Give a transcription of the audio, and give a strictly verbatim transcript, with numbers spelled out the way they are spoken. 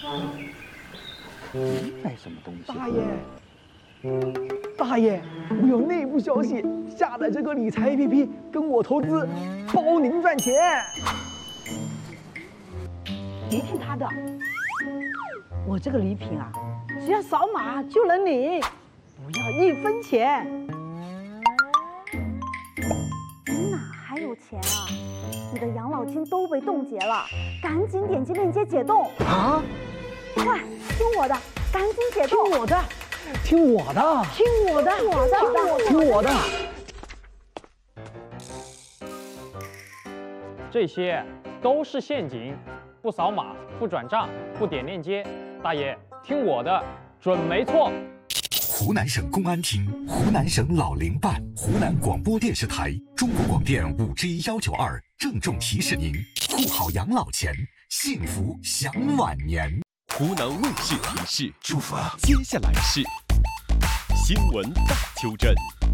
买什么东西？ 大爷，大爷，我有内部消息，下载这个理财 A P P 跟我投资，包您赚钱。 别听他的，我这个礼品啊，只要扫码就能领，不要一分钱。 你哪还有钱啊？你的养老金都被冻结了，赶紧点击链接解冻啊！ 快，听我的，赶紧解冻！ 听我的， 听我的， 听我的， 听我的， 听我的。 这些都是陷阱，不扫码、不转账、不点链接，大爷听我的，准没错。 湖南省公安厅、湖南省老龄办、湖南广播电视台、中国广电五之一幺九二郑重提示您：护好养老钱，幸福享晚年。 湖南卫视提示：祝福。接下来是新闻大纠正。